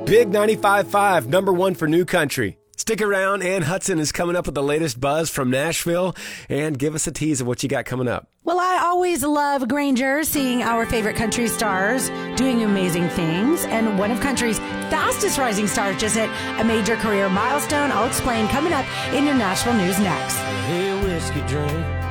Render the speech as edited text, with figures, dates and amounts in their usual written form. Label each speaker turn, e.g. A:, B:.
A: Big 95.5, number one for new country. Stick around. Ann Hudson is coming up with the latest buzz from Nashville. And give us a tease of what you got coming up.
B: Well, I always love Granger, seeing our favorite country stars doing amazing things. And one of country's fastest rising stars just hit a major career milestone. I'll explain coming up in your Nashville news next.
C: Hey, whiskey drink.